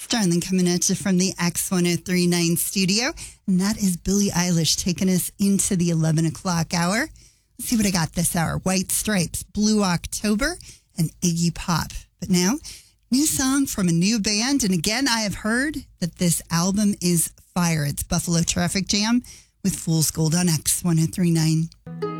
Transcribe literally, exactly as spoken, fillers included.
Starling coming at you from the X ten thirty-nine studio. And that is Billie Eilish taking us into the eleven o'clock hour. Let's see what I got this hour. White Stripes, Blue October, and Iggy Pop. But now, new song from a new band. And again, I have heard that this album is fire. It's Buffalo Traffic Jam with Fool's Gold on X ten thirty-nine.